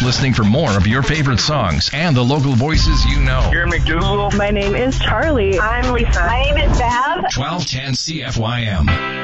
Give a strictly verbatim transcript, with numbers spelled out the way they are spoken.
listening for more of your favorite songs and the local voices you know. You're McDougal. My name is Charlie. I'm Lisa. My name is Bev. twelve ten C F Y M.